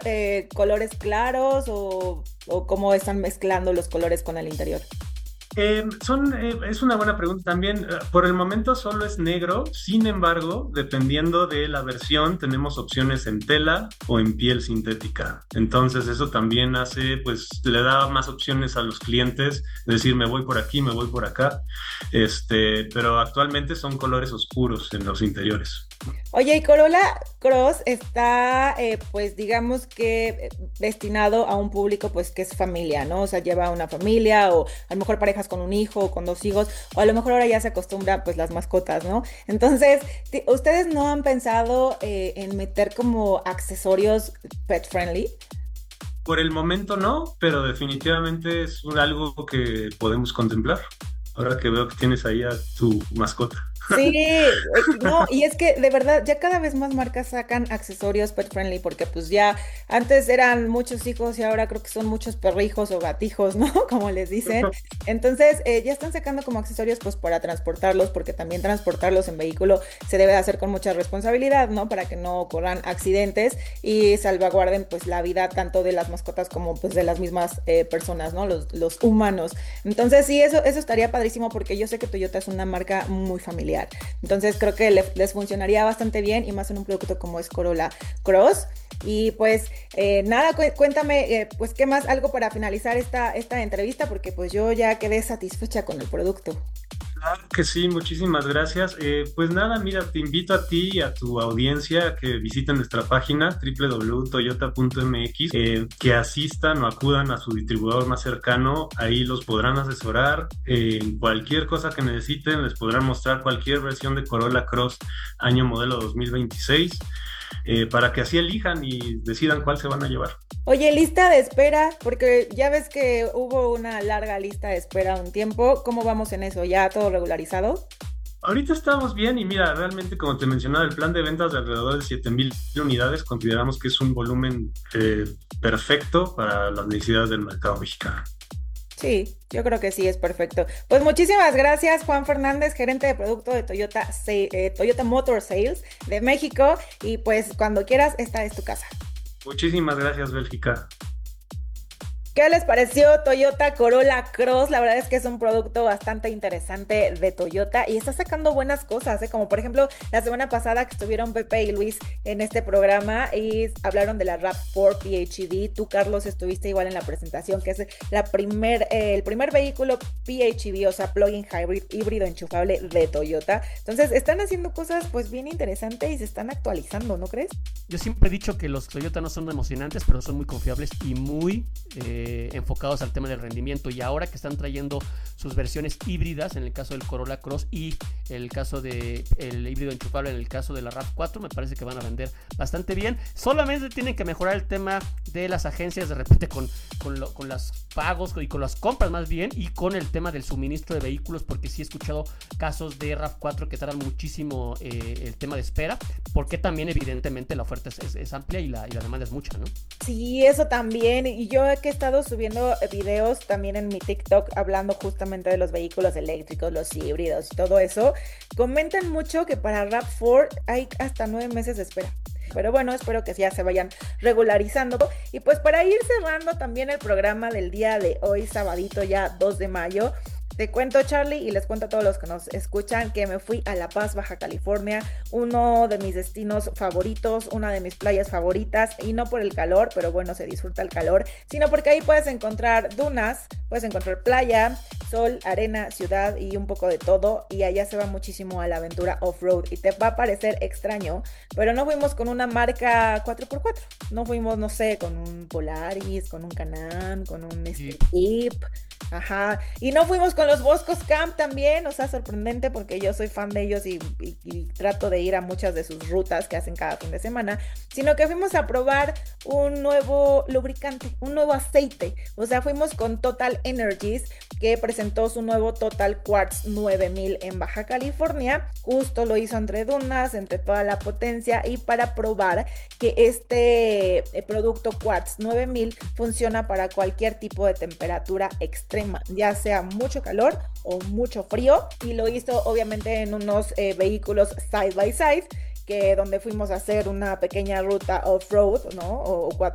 colores claros o cómo están mezclando los colores con el interior? Es una buena pregunta también. Por el momento solo es negro, sin embargo, dependiendo de la versión, tenemos opciones en tela o en piel sintética. Entonces eso también hace, pues le da más opciones a los clientes, es decir, me voy por aquí, me voy por acá. Pero actualmente son colores oscuros en los interiores. Oye, y Corolla Cross está, pues digamos que destinado a un público, pues que es familia, ¿no? O sea, lleva una familia o a lo mejor parejas con un hijo o con dos hijos, o a lo mejor ahora ya se acostumbra, pues las mascotas, ¿no? Entonces, ¿ustedes no han pensado en meter como accesorios pet friendly? Por el momento no, pero definitivamente es algo que podemos contemplar. Ahora que veo que tienes ahí a tu mascota. Sí, no, y es que de verdad ya cada vez más marcas sacan accesorios pet friendly porque pues ya antes eran muchos hijos y ahora creo que son muchos perrijos o gatijos, ¿no? Como les dicen. Entonces ya están sacando como accesorios pues para transportarlos porque también transportarlos en vehículo se debe de hacer con mucha responsabilidad, ¿no? Para que no ocurran accidentes y salvaguarden pues la vida tanto de las mascotas como pues de las mismas personas, ¿no? Los humanos. Entonces sí, eso estaría padrísimo porque yo sé que Toyota es una marca muy familiar. Entonces creo que les funcionaría bastante bien y más en un producto como es Corolla Cross. Y pues nada, cuéntame, pues qué más, algo para finalizar esta entrevista, porque pues yo ya quedé satisfecha con el producto. Claro que sí, muchísimas gracias. Pues nada, mira, te invito a ti y a tu audiencia a que visiten nuestra página www.toyota.mx, que asistan o acudan a su distribuidor más cercano. Ahí los podrán asesorar en cualquier cosa que necesiten, les podrán mostrar cualquier versión de Corolla Cross año modelo 2026, para que así elijan y decidan cuál se van a llevar. Oye, lista de espera, porque ya ves que hubo una larga lista de espera un tiempo. ¿Cómo vamos en eso? ¿Ya todo regularizado? Ahorita estamos bien y mira, realmente como te mencionaba, el plan de ventas de alrededor de 7,000 unidades consideramos que es un volumen perfecto para las necesidades del mercado mexicano. Sí, yo creo que sí, es perfecto. Pues muchísimas gracias, Juan Fernández, gerente de producto de Toyota, Toyota Motor Sales de México. Y pues cuando quieras, esta es tu casa. Muchísimas gracias, Bélgica. ¿Qué les pareció Toyota Corolla Cross? La verdad es que es un producto bastante interesante de Toyota y está sacando buenas cosas, ¿eh? Como por ejemplo la semana pasada que estuvieron Pepe y Luis en este programa y hablaron de la RAV4 PHEV. Tú, Carlos, estuviste igual en la presentación, que es el primer vehículo PHEV, o sea, plug-in hybrid, híbrido enchufable de Toyota. Entonces están haciendo cosas pues bien interesantes y se están actualizando, ¿no crees? Yo siempre he dicho que los Toyota no son emocionantes, pero son muy confiables y muy enfocados al tema del rendimiento. Y ahora que están trayendo sus versiones híbridas, en el caso del Corolla Cross y el caso del híbrido enchufable en el caso de la RAV4, me parece que van a vender bastante bien. Solamente tienen que mejorar el tema de las agencias de repente con los pagos y con las compras más bien, y con el tema del suministro de vehículos, porque sí he escuchado casos de RAV4 que tardan muchísimo el tema de espera, porque también evidentemente la oferta es amplia y la demanda es mucha, ¿no? Sí, eso también. Y yo que he estado subiendo videos también en mi TikTok hablando justamente de los vehículos eléctricos, los híbridos y todo eso. Comentan mucho que para RAV4 hay hasta 9 meses de espera. Pero bueno, espero que ya se vayan regularizando. Y pues para ir cerrando también el programa del día de hoy, sabadito ya 2 de mayo, te cuento, Charlie, y les cuento a todos los que nos escuchan que me fui a La Paz, Baja California, uno de mis destinos favoritos, una de mis playas favoritas, y no por el calor, pero bueno, se disfruta el calor, sino porque ahí puedes encontrar dunas, puedes encontrar playa, sol, arena, ciudad y un poco de todo, y allá se va muchísimo a la aventura off-road, y te va a parecer extraño, pero no fuimos con una marca 4x4, no fuimos, no sé, con un Polaris, con un Can-Am, con un Sí. Jeep. Ajá, y no fuimos con los Boscos Camp también, o sea, sorprendente porque yo soy fan de ellos y trato de ir a muchas de sus rutas que hacen cada fin de semana, sino que fuimos a probar un nuevo lubricante, un nuevo aceite, o sea, fuimos con Total Energies, que presentó su nuevo Total Quartz 9000 en Baja California, justo lo hizo entre dunas, entre toda la potencia, y para probar que este producto Quartz 9000 funciona para cualquier tipo de temperatura extrema, ya sea mucho calor o mucho frío, y lo hizo obviamente en unos vehículos side by side, que donde fuimos a hacer una pequeña ruta off-road, ¿no? O